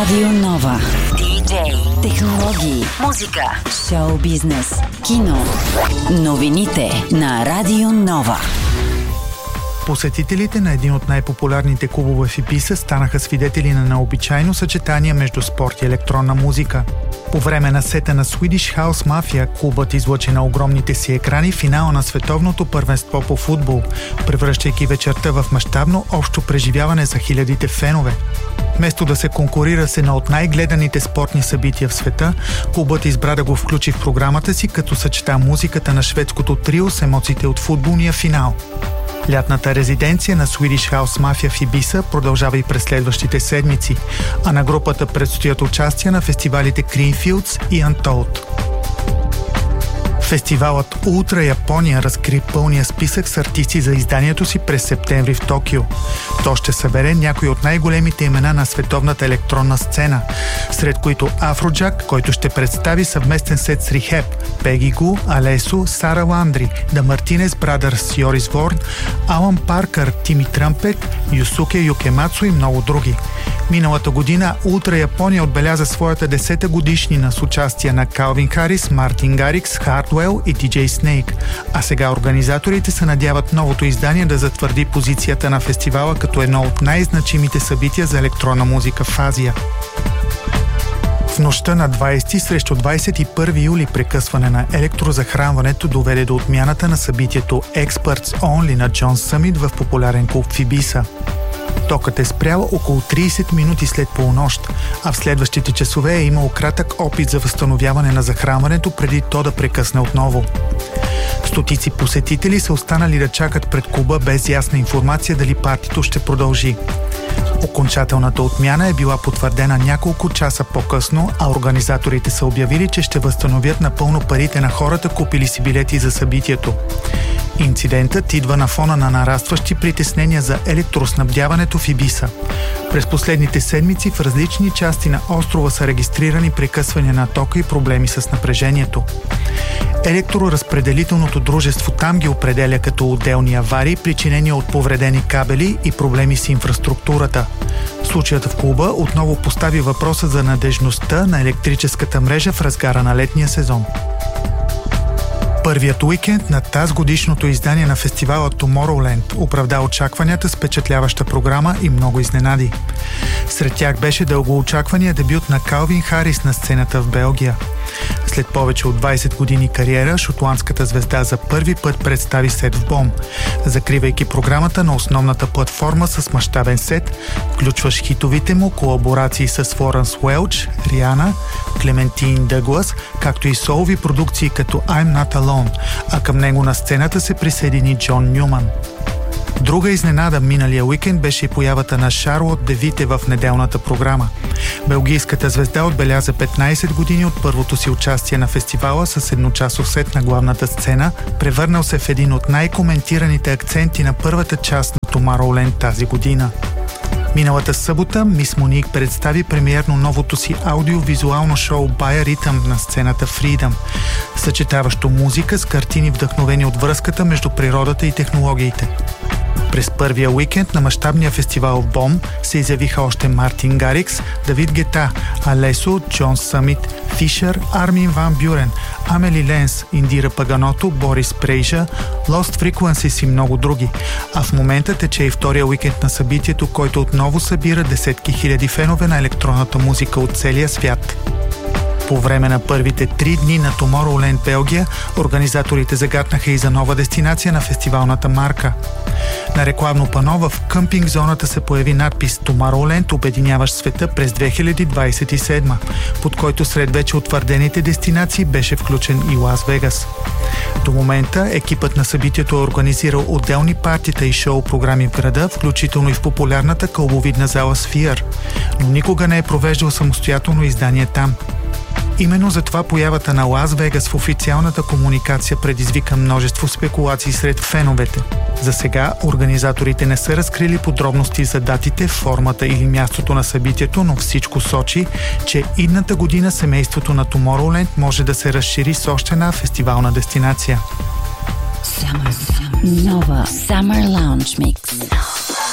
Радио Нова. DJ. Технологии. Музика. Шоу бизнес. Кино. Новините на Радио Нова. Посетителите на един от най-популярните клубове в Ибиса станаха свидетели на необичайно съчетание между спорт и електронна музика. По време на сета на Swedish House Mafia, клубът излъчи на огромните си екрани финала на световното първенство по футбол, превръщайки вечерта в мащабно общо преживяване за хилядите фенове. Вместо да се конкурира с едно от най-гледаните спортни събития в света, клубът избра да го включи в програмата си, като съчета музиката на шведското трио с емоциите от футболния финал. Лятната резиденция на Swedish House Mafia в Ибиса продължава и през следващите седмици, а на групата предстоят участия на фестивалите Greenfields и Untold. Фестивалът Ултра Япония разкри пълния списък с артисти за изданието си през септември в Токио. То ще събере някои от най-големите имена на световната електронна сцена, сред които Afrojack, който ще представи съвместен сет с Rehab, Peggy Gou, Alesso, Сара Ландри, The Martinez Brothers, Йорис Ворн, Алан Паркър, Тими Тръмпет, Юсуке Юкемацу и много други. Миналата година Ултра Япония отбеляза своята 10-та годишнина с участие на Калвин Харис, Мартин Гарикс, Хардуел и DJ Snake, а сега организаторите се надяват новото издание да затвърди позицията на фестивала като едно от най-значимите събития за електронна музика в Азия. В нощта на 20 срещу 21 юли прекъсване на електрозахранването доведе до отмяната на събитието Experts Only на John Summit в популярен клуб в Ибиса. Токът е спрял около 30 минути след полунощ, а в следващите часове е имал кратък опит за възстановяване на захранването преди то да прекъсне отново. Стотици посетители са останали да чакат пред клуба без ясна информация дали партито ще продължи. Окончателната отмяна е била потвърдена няколко часа по-късно, а организаторите са обявили, че ще възстановят напълно парите на хората, купили си билети за събитието. Инцидентът идва на фона на нарастващи притеснения за електроснабдяването в Ибиса. През последните седмици в различни части на острова са регистрирани прекъсвания на тока и проблеми с напрежението. Електроразпределителното дружество там ги определя като отделни аварии, причинени от повредени кабели и проблеми с инфраструктурата. Случаят в клуба отново постави въпроса за надежността на електрическата мрежа в разгара на летния сезон. Първият уикенд на тазгодишното издание на фестивала Tomorrowland оправда очакванията с впечатляваща програма и много изненади. Сред тях беше дългоочаквания дебют на Калвин Харис на сцената в Белгия. След повече от 20 години кариера, шотландската звезда за първи път представи сет в Бом, закривайки програмата на основната платформа с мащабен сет, включващ хитовите му колаборации с Флоренс Уелч, Риана, Клементин Дъглас, както и солови продукции като I'm Not Alone, а към него на сцената се присъедини Джон Нюман. Друга изненада миналия уикенд беше и появата на Шарлот Девите в неделната програма. Белгийската звезда отбеляза 15 години от първото си участие на фестивала с едночасов сет на главната сцена, превърнал се в един от най-коментираните акценти на първата част на Tomorrowland тази година. Миналата събота Мис Моник представи премиерно новото си аудиовизуално шоу By Rhythm на сцената Freedom, съчетаващо музика с картини, вдъхновени от връзката между природата и технологиите. През първия уикенд на мащабния фестивал в Бом се изявиха още Мартин Гарикс, Давид Гета, Алесо, Джон Съмит, Фишер, Армин Ван Бюрен, Амели Ленс, Индира Паганото, Борис Прейжа, Lost Frequencies и много други. А в момента тече и втория уикенд на събитието, който отново събира десетки хиляди фенове на електронната музика от целия свят. По време на първите 3 дни на Tomorrowland Белгия, организаторите загатнаха и за нова дестинация на фестивалната марка. На рекламно пано в къмпинг зоната се появи надпис Tomorrowland, обединяващ света през 2027, под който сред вече утвърдените дестинации беше включен и Лас Вегас. До момента екипът на събитието е организирал отделни партита и шоу програми в града, включително и в популярната кълбовидна зала Sphere, но никога не е провеждал самостоятелно издание там. Именно затова появата на Лас Вегас в официалната комуникация предизвика множество спекулации сред феновете. За сега организаторите не са разкрили подробности за датите, формата или мястото на събитието, но всичко сочи, че идната година семейството на Tomorrowland може да се разшири с още една фестивална дестинация. Нова Summer Lounge Mix.